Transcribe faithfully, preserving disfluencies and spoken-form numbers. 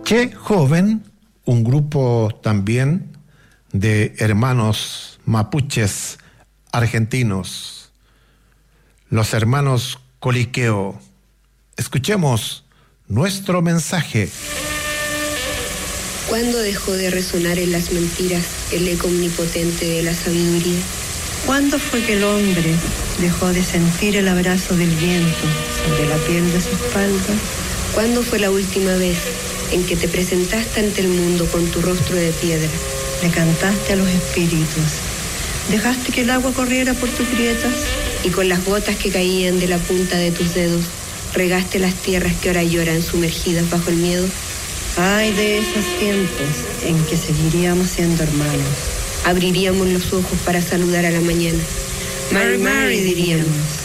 Che Joven, un grupo también de hermanos mapuches argentinos, los hermanos Coliqueo. Escuchemos nuestro mensaje. ¿Cuándo dejó de resonar en las mentiras el eco omnipotente de la sabiduría? ¿Cuándo fue que el hombre dejó de sentir el abrazo del viento sobre la piel de su espalda? ¿Cuándo fue la última vez en que te presentaste ante el mundo con tu rostro de piedra? Le cantaste a los espíritus. Dejaste que el agua corriera por tus grietas. Y con las gotas que caían de la punta de tus dedos, regaste las tierras que ahora lloran sumergidas bajo el miedo. Ay de esos tiempos en que seguiríamos siendo hermanos. Abriríamos los ojos para saludar a la mañana. Mary, Mary, diríamos.